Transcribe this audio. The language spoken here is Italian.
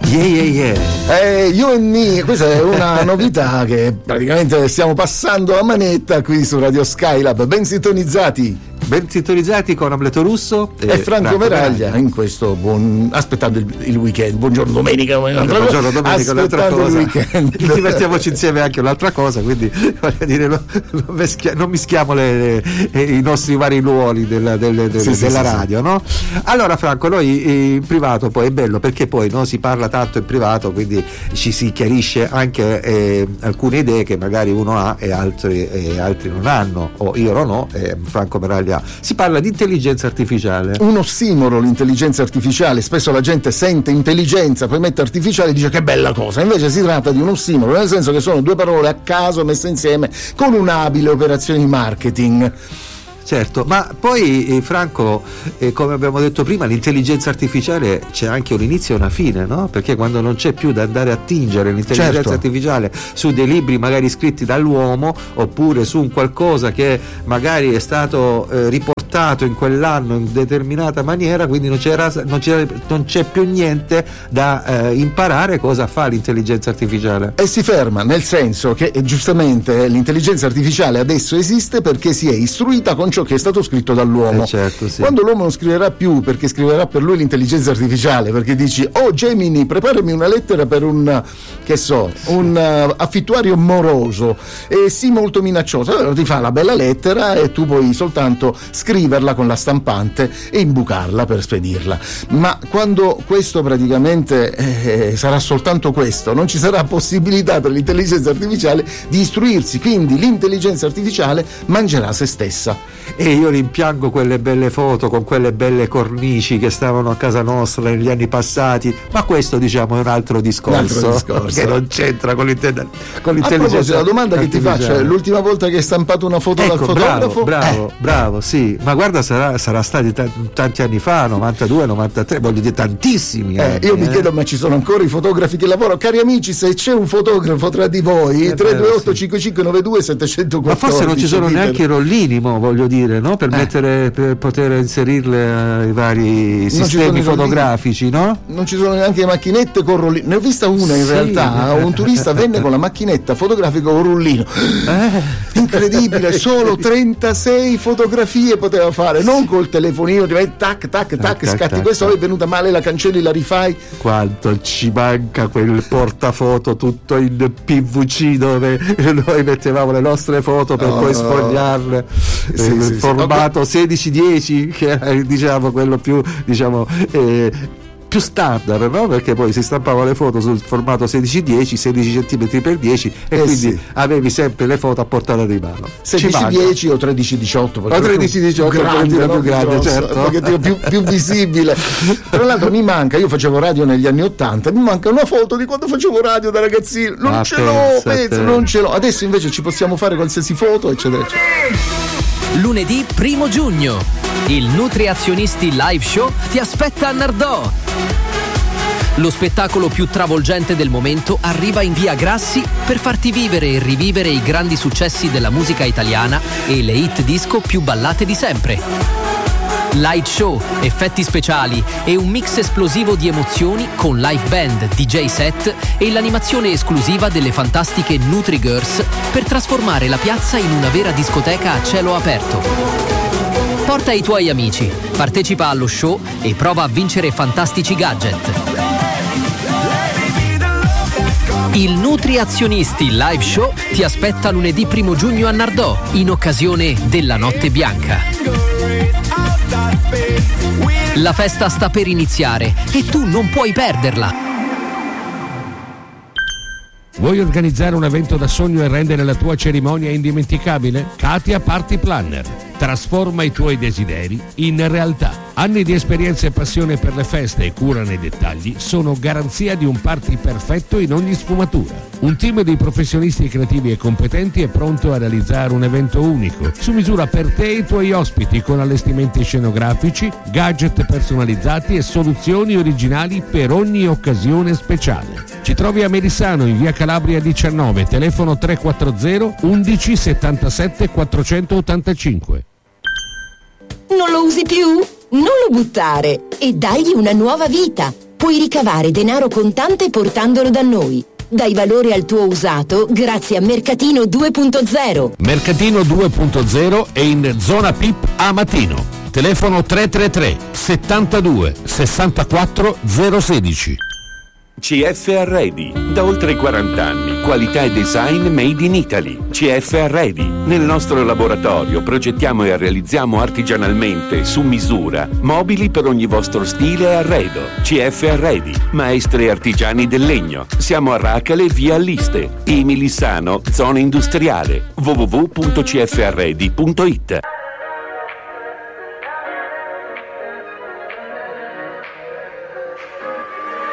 You and Me, questa è una novità che praticamente stiamo passando a manetta qui su Radio Skylab. Ben sintonizzati con Amleto Russo e Franco Meraglia in questo aspettando il weekend. Buongiorno domenica, buongiorno domenica, un'altra cosa. Il weekend. Divertiamoci insieme anche un'altra cosa, quindi voglio dire, non mischiamo i nostri vari ruoli della radio, no? Allora Franco, noi in privato poi è bello perché poi si parla tanto in privato, quindi ci si chiarisce anche alcune idee che magari uno ha e altri non hanno, o io non ho, Franco Meraglia. Si parla di intelligenza artificiale. Un ossimoro l'intelligenza artificiale, spesso la gente sente intelligenza, poi mette artificiale e dice che bella cosa, invece si tratta di un ossimoro, nel senso che sono due parole a caso messe insieme con un'abile operazione di marketing. Certo, ma poi Franco, come abbiamo detto prima, l'intelligenza artificiale c'è anche un inizio e una fine, no? Perché quando non c'è più da andare a tingere l'intelligenza artificiale su dei libri magari scritti dall'uomo, oppure su un qualcosa che magari è stato riportato in quell'anno in determinata maniera, quindi non c'è più niente da imparare cosa fa l'intelligenza artificiale. E si ferma, nel senso che giustamente l'intelligenza artificiale adesso esiste perché si è istruita con ciò che è stato scritto dall'uomo. Certo, sì. Quando l'uomo non scriverà più perché scriverà per lui l'intelligenza artificiale, perché dici Gemini, preparami una lettera per un affittuario moroso e sì molto minaccioso, allora ti fa la bella lettera e tu puoi soltanto scriverla con la stampante e imbucarla per spedirla. Ma quando questo praticamente sarà soltanto questo, non ci sarà possibilità per l'intelligenza artificiale di istruirsi, quindi l'intelligenza artificiale mangerà se stessa. E io rimpiango quelle belle foto con quelle belle cornici che stavano a casa nostra negli anni passati, ma questo diciamo è un altro discorso. Che non c'entra con l'intelligenza artificiale. La domanda che ti faccio è: l'ultima volta che hai stampato una foto dal fotografo? Bravo, sì, ma guarda, sarà stati tanti anni fa, 92, 93, voglio dire tantissimi anni, io mi chiedo, ma ci sono ancora i fotografi che lavorano? Cari amici, se c'è un fotografo tra di voi, 328 5592 714. Ma forse non ci sono neanche i rollini, voglio dire, no? Per poter inserirle ai vari sistemi fotografici, no? Non ci sono neanche macchinette con rollino. Ne ho vista una in realtà, un turista venne con la macchinetta fotografica con rullino. Incredibile, solo 36 fotografie poteva fare, non col telefonino, tac, scatti questo, è venuta male, la cancelli, la rifai. Quanto ci manca quel portafoto tutto in PVC dove noi mettevamo le nostre foto per poi sfogliarle. Formato 16:10 che era, diciamo, quello più, diciamo, più standard, no? Perché poi si stampavano le foto sul formato 16:10, 16 cm/10 e quindi avevi sempre le foto a portata di mano. 16:10 o 13:18 o 13:18 più grande, certo, un pochettino più visibile. Tra l'altro mi manca, io facevo radio negli anni 80, mi manca una foto di quando facevo radio da ragazzino, non ce l'ho. Adesso invece ci possiamo fare qualsiasi foto, eccetera eccetera. Lunedì 1 giugno, il Nutriazionisti Live Show ti aspetta a Nardò. Lo spettacolo più travolgente del momento arriva in via Grassi per farti vivere e rivivere i grandi successi della musica italiana e le hit disco più ballate di sempre. Light show, effetti speciali e un mix esplosivo di emozioni con live band, DJ set e l'animazione esclusiva delle fantastiche Nutri Girls per trasformare la piazza in una vera discoteca a cielo aperto. Porta i tuoi amici, partecipa allo show e prova a vincere fantastici gadget. Il Nutriazionisti Live Show ti aspetta lunedì 1 giugno a Nardò in occasione della Notte Bianca. La festa sta per iniziare e tu non puoi perderla. Vuoi organizzare un evento da sogno e rendere la tua cerimonia indimenticabile? Katia Party Planner. Trasforma i tuoi desideri in realtà. Anni di esperienza e passione per le feste e cura nei dettagli sono garanzia di un party perfetto in ogni sfumatura. Un team di professionisti creativi e competenti è pronto a realizzare un evento unico, su misura per te e i tuoi ospiti, con allestimenti scenografici, gadget personalizzati e soluzioni originali per ogni occasione speciale. Ci trovi a Merissano in via Calabria 19, telefono 340 11 77 485. Non lo usi più? Non lo buttare e dagli una nuova vita. puoi ricavare denaro contante portandolo da noi. Dai valore al tuo usato grazie a Mercatino 2.0. Mercatino 2.0 è in zona PIP a Matino. Telefono 333 72 64 016. CF Arredi, da oltre 40 anni, qualità e design made in Italy. CF Arredi, nel nostro laboratorio progettiamo e realizziamo artigianalmente, su misura, mobili per ogni vostro stile e arredo. CF Arredi, maestri e artigiani del legno. Siamo a Racale, via Alliste, Emilisano, zona industriale. www.cfarredi.it.